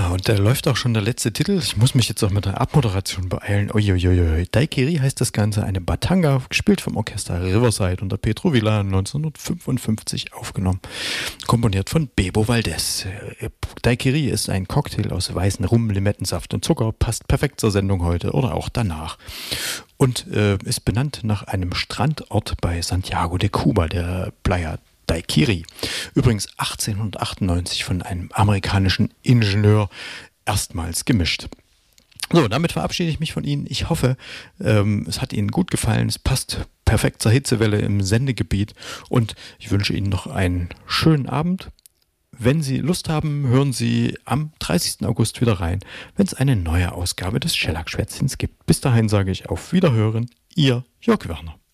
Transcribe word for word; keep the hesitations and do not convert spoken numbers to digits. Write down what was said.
und da läuft auch schon der letzte Titel. Ich muss mich jetzt auch mit der Abmoderation beeilen. Uiuiui. Daiquiri heißt das Ganze, eine Batanga, gespielt vom Orchester Riverside unter Pedro Villa, neunzehnhundertfünfundfünfzig aufgenommen. Komponiert von Bebo Valdez. Daiquiri ist ein Cocktail aus weißen Rum, Limettensaft und Zucker, passt perfekt zur Sendung heute oder auch danach. Und äh, ist benannt nach einem Strandort bei Santiago de Cuba, der Playa Daiquiri. Übrigens achtzehnhundertachtundneunzig von einem amerikanischen Ingenieur erstmals gemischt. So, damit verabschiede ich mich von Ihnen. Ich hoffe, ähm, es hat Ihnen gut gefallen. Es passt perfekt zur Hitzewelle im Sendegebiet. Und ich wünsche Ihnen noch einen schönen Abend. Wenn Sie Lust haben, hören Sie am dreißigsten August wieder rein, wenn es eine neue Ausgabe des Schellack-Schwätzchens gibt. Bis dahin sage ich auf Wiederhören, Ihr Jörg Werner.